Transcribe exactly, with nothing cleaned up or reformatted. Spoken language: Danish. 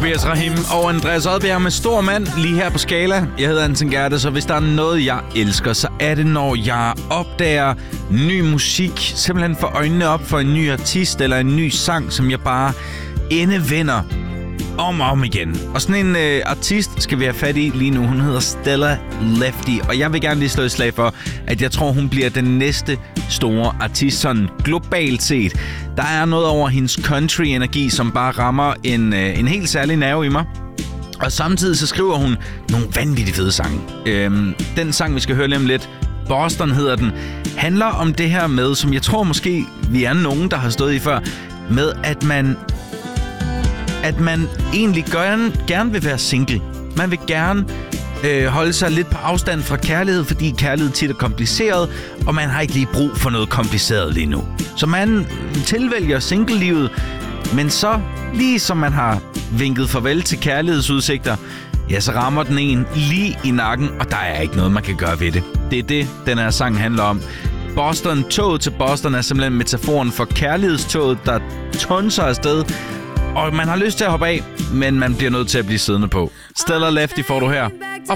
Tobias Rahim og Andreas Odbjerg med Stor Mand lige her på Skala. Jeg hedder Anton Gerte, så hvis der er noget, jeg elsker, så er det, når jeg opdager ny musik. Simpelthen får øjnene op for en ny artist eller en ny sang, som jeg bare endevender om og om igen. Og sådan en øh, artist skal vi have fat i lige nu. Hun hedder Stella Lefty, og jeg vil gerne lige slå et slag for, at jeg tror, hun bliver den næste store artist, sådan globalt set. Der er noget over hendes country-energi, som bare rammer en, øh, en helt særlig nerve i mig. Og samtidig så skriver hun nogle vanvittigt fede sange. Øhm, den sang, vi skal høre lige om lidt, Boston hedder den, handler om det her med, som jeg tror måske, vi er nogen, der har stået i før, med at man... at man egentlig gerne, gerne vil være single. Man vil gerne øh, holde sig lidt på afstand fra kærlighed, fordi kærlighed tit er kompliceret, og man har ikke lige brug for noget kompliceret lige nu. Så man tilvælger single-livet, men så lige som man har vinket farvel til kærlighedsudsigter, ja, så rammer den en lige i nakken, og der er ikke noget, man kan gøre ved det. Det er det, den her sang handler om. Boston, toget til Boston er simpelthen metaforen for kærlighedstoget, der tonser afsted, og man har lyst til at hoppe af, men man bliver nødt til at blive siddende på. Stella Lefty får du her.